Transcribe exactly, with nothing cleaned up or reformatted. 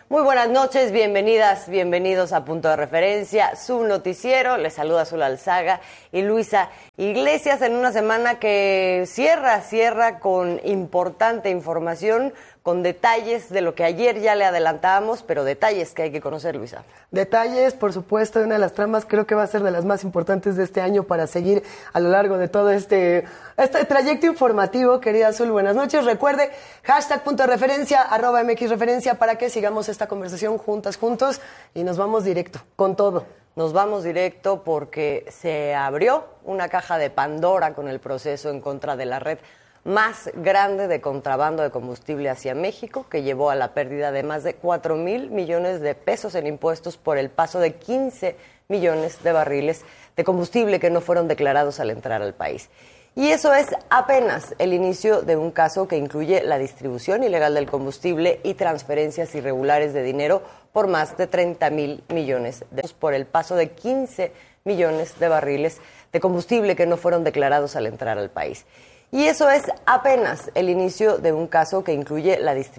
Muy buenas noches, bienvenidas, bienvenidos a Punto de Referencia, su noticiero. Les saluda Azul Alzaga y Luisa Iglesias en una semana que cierra, cierra con importante información, con detalles de lo que ayer ya le adelantábamos, pero detalles que hay que conocer, Luisa. Detalles, por supuesto, de una de las tramas creo que va a ser de las más importantes de este año para seguir a lo largo de todo este, este trayecto informativo, querida Azul. Buenas noches. Recuerde, hashtag Punto de Referencia, arroba M X Referencia, para que sigamos esta conversación juntas, juntos, y nos vamos directo, con todo. Nos vamos directo porque se abrió una caja de Pandora con el proceso en contra de la red más grande de contrabando de combustible hacia México, que llevó a la pérdida de más de cuatro mil millones de pesos en impuestos por el paso de quince millones de barriles de combustible que no fueron declarados al entrar al país. Y eso es apenas el inicio de un caso que incluye la distribución ilegal del combustible y transferencias irregulares de dinero por más de treinta mil millones de pesos por el paso de quince millones de barriles de combustible que no fueron declarados al entrar al país. Y eso es apenas el inicio de un caso que incluye la distribución